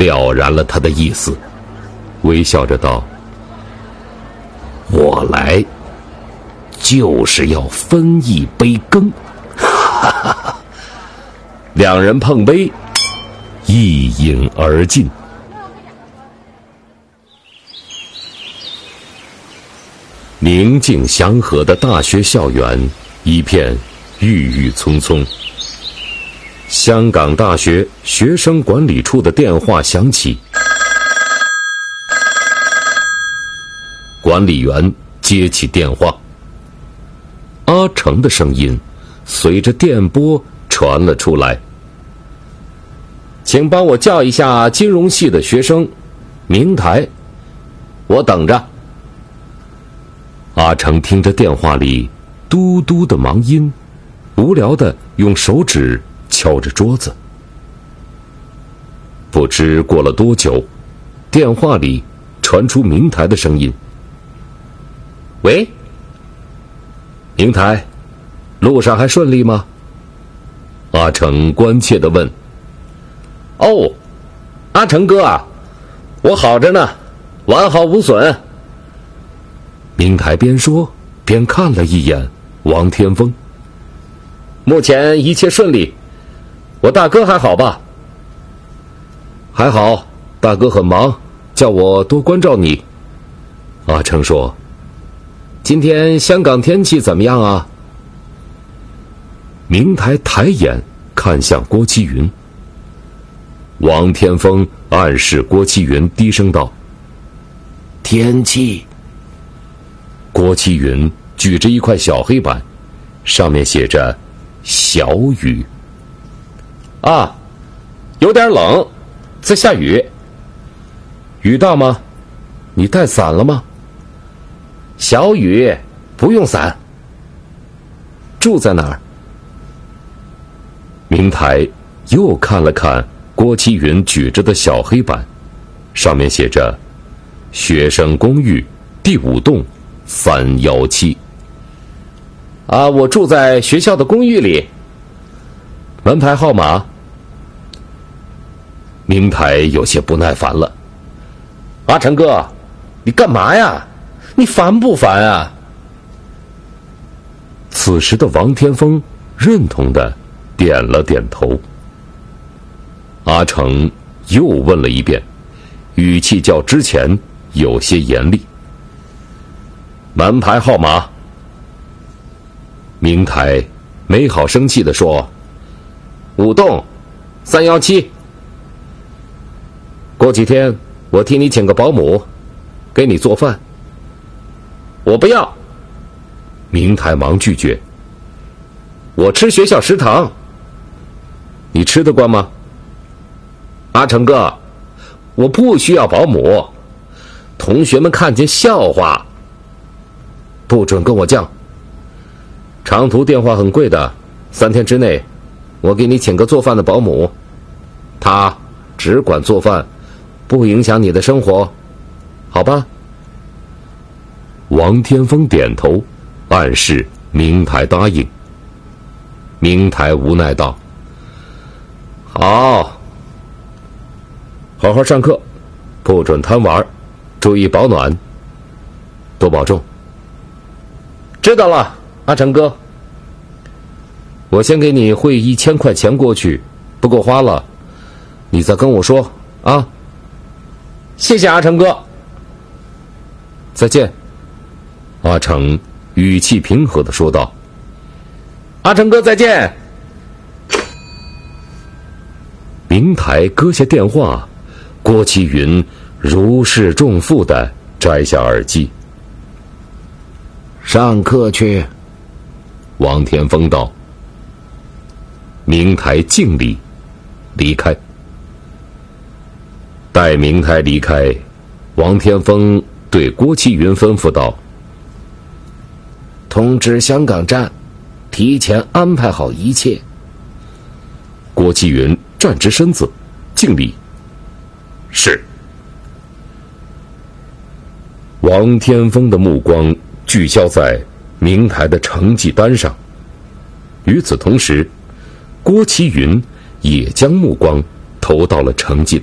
了然了他的意思，微笑着道：我来就是要分一杯羹。两人碰杯，一饮而尽。宁静祥和的大学校园一片郁郁葱葱。香港大学学生管理处的电话响起，管理员接起电话，阿成的声音随着电波传了出来：请帮我叫一下金融系的学生明台，我等着。阿成听着电话里嘟嘟的忙音，无聊地用手指敲着桌子。不知过了多久，电话里传出明台的声音：喂，明台，路上还顺利吗？阿成关切地问。哦，阿成哥啊，我好着呢，完好无损。明台边说边看了一眼王天风。目前一切顺利，我大哥还好吧？还好，大哥很忙，叫我多关照你。阿成说。今天香港天气怎么样啊？明台抬眼看向郭麒云。王天风暗示郭麒云低声道：天气。郭麒云举着一块小黑板，上面写着小雨。啊，有点冷，在下雨。雨大吗？你带伞了吗？小雨，不用伞。住在哪儿？明台又看了看郭麒云举着的小黑板，上面写着学生公寓第5栋317。啊，我住在学校的公寓里。门牌号码？明台有些不耐烦了。阿成哥，你干嘛呀？你烦不烦啊？此时的王天风认同的点了点头。阿成又问了一遍，语气较之前有些严厉。门牌号码？明台没好生气地说：5栋317。过几天我替你请个保姆，给你做饭。我不要。明台忙拒绝。我吃学校食堂。你吃得惯吗？阿成哥，我不需要保姆，同学们看见笑话。不准跟我犟。长途电话很贵的，3天之内我给你请个做饭的保姆，他只管做饭，不影响你的生活，好吧？王天风点头，暗示明台答应。明台无奈道：好，好好上课，不准贪玩，注意保暖，多保重。知道了，阿成哥。我先给你汇1000块钱过去，不够花了，你再跟我说啊。谢谢阿成哥。再见。阿成语气平和地说道。阿成哥再见。明台搁下电话，郭麒云如释重负地摘下耳机。上课去。王天风道。明台敬礼，离开。待明台离开，王天风对郭麒云吩咐道：通知香港站，提前安排好一切。郭麒云站直身子，敬礼。是。王天风的目光聚焦在明台的成绩单上，与此同时，郭麒云也将目光投到了成绩